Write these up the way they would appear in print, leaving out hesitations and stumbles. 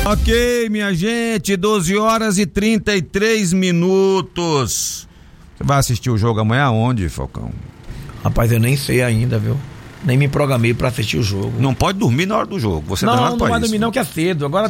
Ok, minha gente, 12h33. Você vai assistir o jogo amanhã aonde, Falcão? Rapaz, eu nem sei ainda, viu? Nem me programei pra assistir o jogo. Não pode dormir na hora do jogo. Você não, danado não pra vai isso. dormir não, que é cedo. Agora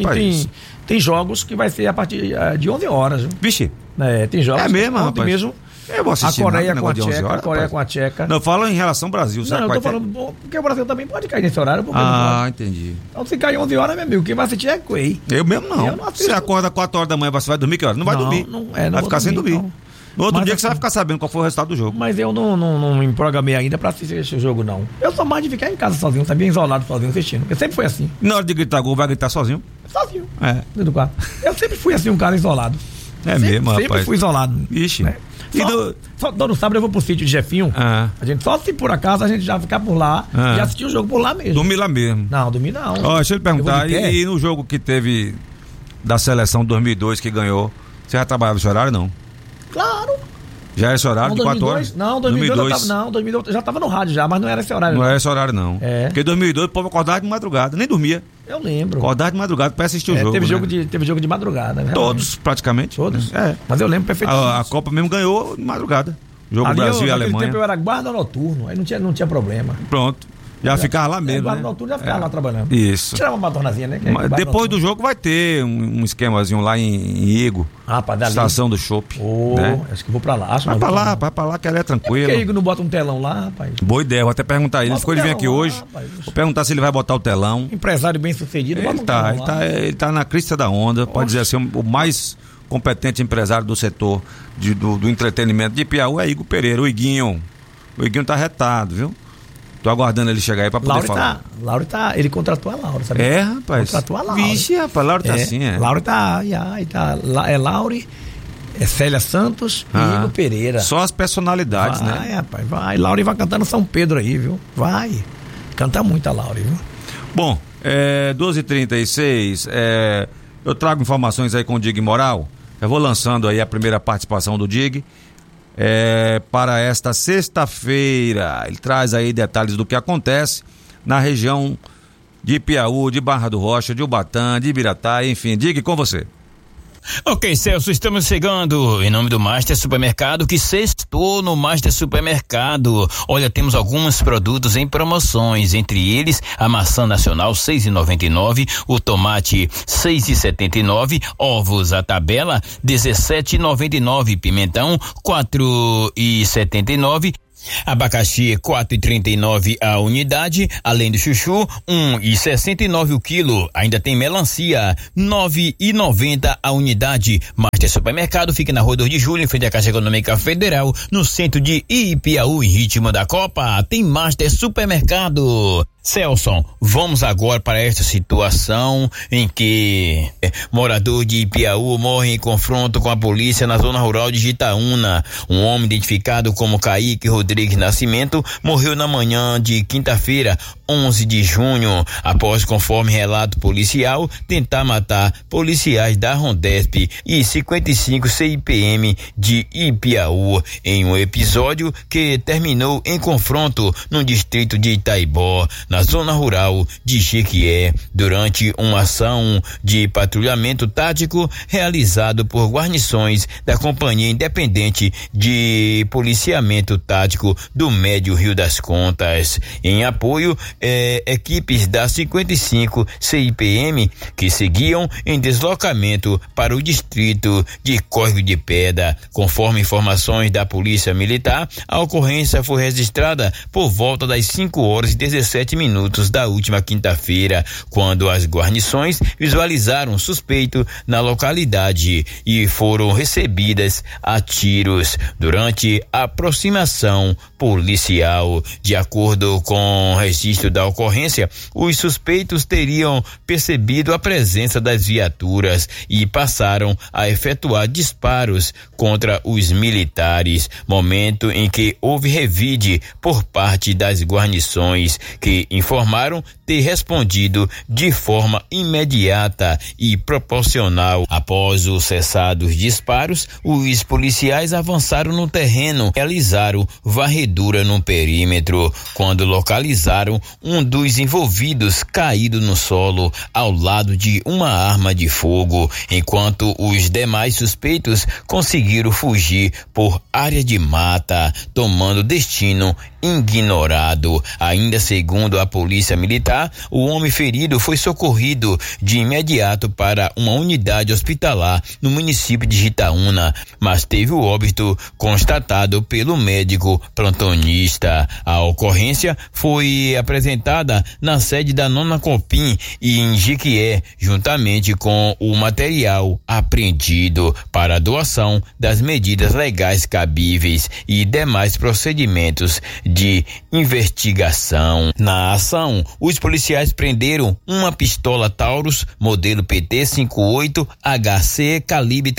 tem jogos que vai ser a partir de 11 horas. Viu? Vixe. Tem jogos. É mesmo, rapaz? Mesmo. Eu vou assistir a Coreia nada, com a de 11 Tcheca, horas, a Coreia rapaz. com a Tcheca. Não, fala em relação ao Brasil. Não, eu tô falando porque o Brasil também pode cair nesse horário. Entendi. Então se cair 11 horas, meu amigo, quem vai assistir é Quay. Eu mesmo não. Eu não assisto. Você acorda 4 horas da manhã, você vai dormir que hora? Não vai dormir. Não vai ficar sem dormir. Não. No outro dia assim, que você vai ficar sabendo qual foi o resultado do jogo. Mas eu não me programei ainda pra assistir esse jogo, não. Eu sou mais de ficar em casa sozinho, sabia? Isolado sozinho, assistindo. Eu sempre fui assim. Na hora de gritar gol, vai gritar sozinho? Sozinho. Dentro do quarto. Eu sempre fui assim, um cara isolado. Mesmo, rapaz. Sempre fui isolado. Ixi. Né? Só todo sábado eu vou pro sítio de Jefinho. A gente, só se por acaso a gente já ficar por lá e assistir o jogo por lá mesmo. Dormir lá mesmo. Não, dormir não. Deixa eu lhe perguntar, e no jogo que teve da seleção 2002 que ganhou, você já trabalhava esse horário, não? Claro. Já era esse horário de 4 horas? Não, 2002 eu já tava no rádio já, mas não era esse horário. Não era esse horário, não. Porque em 2002 o povo acordava de madrugada, nem dormia. Eu lembro. Acordava de madrugada pra assistir o jogo. Teve jogo de madrugada, né? Todos, praticamente. Todos? Mas eu lembro perfeitamente. A Copa mesmo ganhou de madrugada. Jogo ali Brasil e Alemanha. Tempo eu era guarda noturno, aí não tinha problema. Pronto. Já ficava lá mesmo. Guarda noturno já ficava lá trabalhando. Isso. Tirava uma madornazinha, né? Depois do jogo vai ter um esquemazinho lá em Igo. Rapaz, dali. Estação do Chopp. Né? Acho que vou pra lá. Vai pra lá que ela é tranquila. Por que Igo não bota um telão lá, rapaz? Boa ideia, vou até perguntar a ele. Ele ficou de vir aqui hoje. Vou perguntar se ele vai botar o telão. Empresário bem sucedido, ele tá na crista da onda, pode dizer assim, o mais competente empresário do setor do entretenimento de Piauí é Igor Pereira, o Iguinho. O Iguinho tá retado, viu? Tô aguardando ele chegar aí pra poder falar. Laura ele contratou a Laura, sabe? Rapaz. Contratou a Laura. Vixe, rapaz, Laura tá assim, Laura tá, Laura, Célia Santos e Igor Pereira. Só as personalidades, né? Rapaz, vai. Laura vai cantar no São Pedro aí, viu? Vai. Canta muito a Laura, viu? Bom, 12h36, eu trago informações aí com o Dig Moral. Eu vou lançando aí a primeira participação do Dig. Para esta sexta-feira, ele traz aí detalhes do que acontece na região de Piauí, de Barra do Rocha, de Ubatã, de Ibiratá, enfim, Diga com você. Ok, Celso, estamos chegando em nome do Master Supermercado, que sextou no Master Supermercado. Olha, temos alguns produtos em promoções, entre eles a maçã nacional R$6,99, o tomate R$6,79, ovos à tabela R$17,99, pimentão R$4,79, abacaxi R$4,39 a unidade, além do chuchu R$1,69 o quilo. Ainda tem melancia R$9,90 a unidade. Master Supermercado fica na Rua 2 de Julho, em frente à Caixa Econômica Federal, no centro de Ipiaú, em ritmo da Copa. Tem Master Supermercado. Celson, vamos agora para esta situação em que morador de Ipiaú morre em confronto com a polícia na zona rural de Jitaúna. Um homem identificado como Kaique Rodrigues Nascimento morreu na manhã de quinta-feira, 11 de junho, após, conforme relato policial, tentar matar policiais da Rondesp e 55 CIPM de Ipiaú, em um episódio que terminou em confronto no distrito de Itaibó, na zona rural de Jequié, durante uma ação de patrulhamento tático realizado por guarnições da Companhia Independente de Policiamento Tático do Médio Rio das Contas, em apoio equipes da 55 CIPM que seguiam em deslocamento para o distrito de Córrego de Pedra. Conforme informações da Polícia Militar, a ocorrência foi registrada por volta das 5h17 da última quinta-feira, quando as guarnições visualizaram um suspeito na localidade e foram recebidas a tiros durante a aproximação policial. De acordo com o registro da ocorrência, os suspeitos teriam percebido a presença das viaturas e passaram a efetuar disparos contra os militares, momento em que houve revide por parte das guarnições, que informaram ter respondido de forma imediata e proporcional. Após o cessar dos disparos, os policiais avançaram no terreno, realizaram varredura no perímetro, quando localizaram um dos envolvidos caído no solo ao lado de uma arma de fogo, enquanto os demais suspeitos conseguiram fugir por área de mata, tomando destino ignorado. Ainda segundo a polícia militar, o homem ferido foi socorrido de imediato para uma unidade hospitalar no município de Itaúna, mas teve o óbito constatado pelo médico plantonista. A ocorrência foi apresentada na sede da 9ª Copim e em Jequié, juntamente com o material apreendido para a doação das medidas legais cabíveis e demais procedimentos de investigação. Na ação, os policiais prenderam uma pistola Taurus modelo PT-58 HC calibre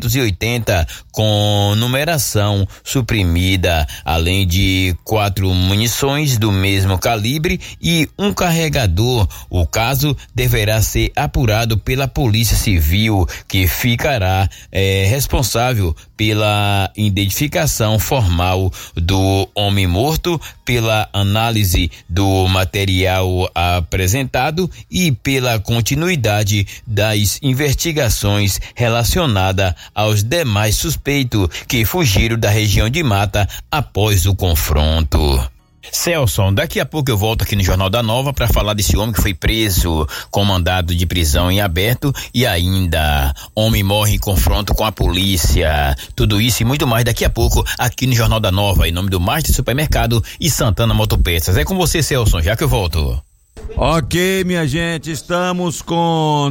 380 com numeração suprimida, além de 4 munições do mesmo calibre e um carregador. O caso deverá ser apurado pela Polícia Civil, que ficará responsável pela identificação formal do homem morto, pela análise do material apresentado e pela continuidade das investigações relacionadas aos demais suspeitos que fugiram da região de mata após o confronto. Celson, daqui a pouco eu volto aqui no Jornal da Nova para falar desse homem que foi preso com mandado de prisão em aberto e ainda homem morre em confronto com a polícia. Tudo isso e muito mais daqui a pouco aqui no Jornal da Nova, em nome do Master Supermercado e Santana Motopeças. É com você, Celson, já que eu volto. Ok, minha gente, estamos com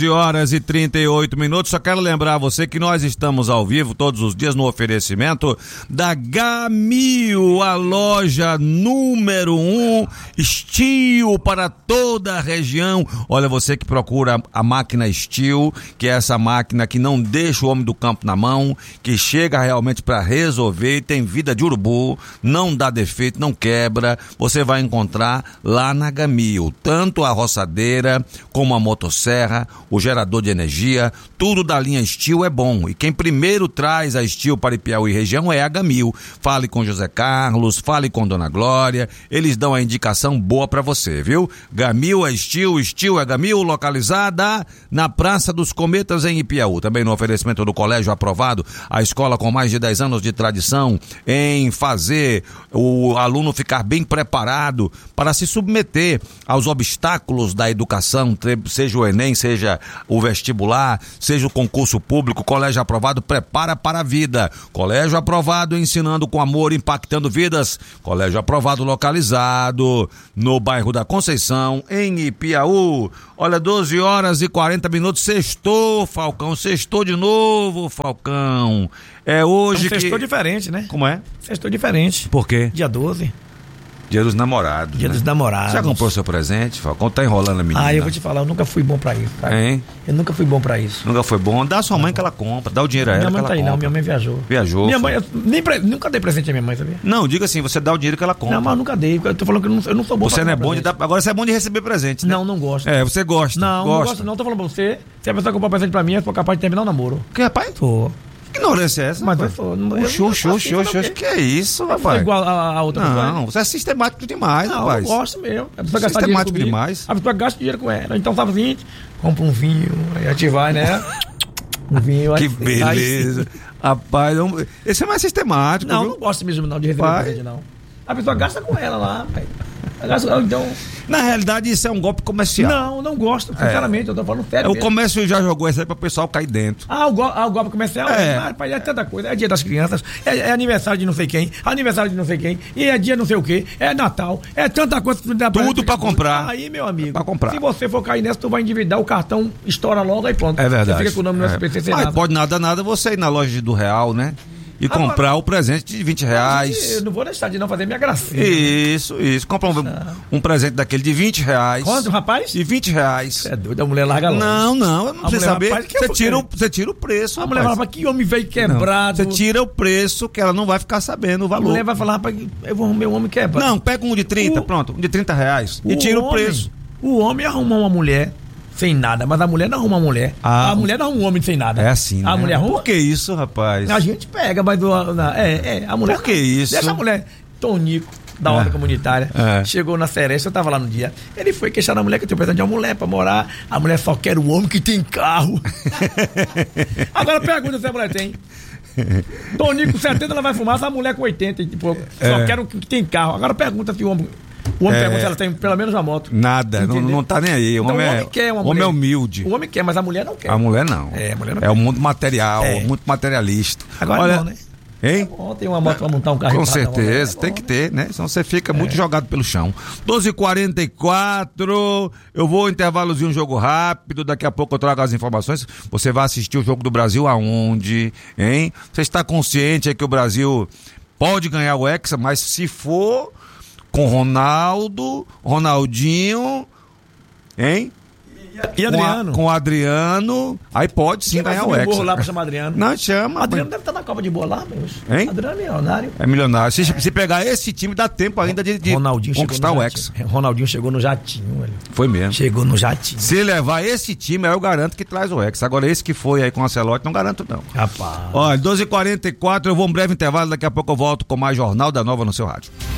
12h38. Só quero lembrar você que nós estamos ao vivo todos os dias no oferecimento da Gamil, a loja número 1 Steel para toda a região. Olha, você que procura a máquina Steel, que é essa máquina que não deixa o homem do campo na mão, que chega realmente para resolver, tem vida de urubu, não dá defeito, não quebra, você vai encontrar lá na Gamil. Tanto a roçadeira como a motosserra, o gerador de energia, tudo da linha Steel é bom. E quem primeiro traz a Steel para Ipiauí e região é a Gamil. Fale com José Carlos, fale com Dona Glória, eles dão a indicação boa para você, viu? Gamil é Steel, Steel é Gamil, localizada na Praça dos Cometas em Ipiaú. Também no oferecimento do Colégio Aprovado, a escola com mais de 10 anos de tradição em fazer o aluno ficar bem preparado para se submeter aos obstáculos da educação, seja o Enem, seja o vestibular, seja o concurso público. Colégio Aprovado prepara para a vida. Colégio Aprovado ensinando com amor, impactando vidas. Colégio Aprovado localizado no bairro da Conceição, em Ipiaú. Olha, 12h40. Sextou, Falcão, sextou de novo, Falcão. É hoje que... Sextou diferente, né? Como é? Sextou diferente. Por quê? Dia 12. Dia dos Namorados. Dia dos Namorados. Já comprou seu presente, Falcão? Tá enrolando a menina. Eu vou te falar, eu nunca fui bom pra isso, tá? Hein? Eu nunca fui bom pra isso. Nunca foi bom? Dá a sua mãe que ela compra, dá o dinheiro a ela que ela compra. Minha mãe tá aí não, minha mãe viajou. Viajou? Minha mãe, nunca dei presente à minha mãe, sabia? Não, diga assim, você dá o dinheiro que ela compra. Não, mas eu nunca dei, eu tô falando que eu não sou bom. Você não é bom de dar, agora você é bom de receber presente, né? Não gosto. Você gosta. Não gosto não, tô falando pra você, se a pessoa comprar presente pra mim, eu sou capaz de terminar o namoro. Que rapaz? Tô. Que ignorância é essa? Mas eu sou. Que é isso, rapaz? É igual a outra pessoa. Não, você é sistemático demais, rapaz. Eu gosto mesmo. A pessoa gasta sistemático dinheiro demais. A pessoa gasta dinheiro com ela. Então, sabe o seguinte? Compra um vinho, aí a gente vai, né? Um vinho. Que beleza. Rapaz, esse é mais sistemático. Não, viu? não gosto mesmo não de receber presente, não. A pessoa gasta com ela lá, pai. Então... Na realidade, isso é um golpe comercial. Não gosto, sinceramente, eu tô falando sério. O comércio já jogou isso aí para o pessoal cair dentro. O golpe comercial? Pai, é tanta coisa. É dia das crianças, é aniversário de não sei quem, e é dia não sei o quê, é Natal, é tanta coisa. Tudo para comprar. Aí, meu amigo, pra comprar. Se você for cair nessa, tu vai endividar, o cartão estoura logo, aí pronto. É verdade. Você fica com o nome no SPC sem nada. Mas pode nada você ir na loja do Real, né? e comprar o presente de R$20. Eu não vou deixar de não fazer minha gracinha. Isso. Compra um presente daquele de R$20. Quanto, rapaz? De R$20. É doido, a mulher larga logo. Não, eu não preciso saber. Você tira o preço. A mulher vai falar, que homem veio quebrado. Você tira o preço que ela não vai ficar sabendo o valor. A mulher vai falar, rapaz, eu vou arrumar um homem quebrado. Não, pega um de 30, pronto, um de R$30 e tira o preço. O homem arruma uma mulher sem nada, mas a mulher não arruma uma mulher. A mulher não arruma um homem sem nada. É assim, né? A mulher arruma. Por que isso, rapaz? A gente pega, mas a mulher. Por que isso? Essa mulher, Tonico, da obra comunitária, chegou na Seresta, eu tava lá no dia. Ele foi queixar da mulher que eu tinha precisado de uma mulher pra morar. A mulher só quer o homem que tem carro. Agora pergunta se a mulher tem. Tonico com 70 ela vai fumar, essa mulher com 80 e pouco. Só quer o que tem carro. Agora pergunta se o homem pergunta se ela tem pelo menos uma moto. Nada, não tá nem aí. O homem quer uma mulher. O homem é humilde. O homem quer, mas a mulher não quer. A mulher não. A mulher não é o mundo material, muito materialista. Agora olha, é bom, né? Hein? Tem uma moto pra montar um carro. Com certeza, tem que ter, né? Senão você fica muito jogado pelo chão. 12h44, eu vou intervalozinho, um jogo rápido, daqui a pouco eu trago as informações. Você vai assistir o Jogo do Brasil aonde, hein? Você está consciente aí que o Brasil pode ganhar o Hexa, mas se for com Ronaldinho, hein? E Adriano? Com o Adriano, aí pode sim ganhar o Hexa. Lá pra chamar Adriano. Não, chama. Adriano deve estar na Copa de Boa lá, meus. Hein? Adriano é milionário. É milionário. Se pegar esse time, dá tempo ainda de conquistar o Hexa. Ronaldinho chegou no jatinho, velho. Foi mesmo. Chegou no jatinho. Se levar esse time, aí eu garanto que traz o Hexa. Agora esse que foi aí com o Ancelotti, não garanto não. Rapaz. Olha, 12h44, eu vou um breve intervalo, daqui a pouco eu volto com mais Jornal da Nova no seu rádio.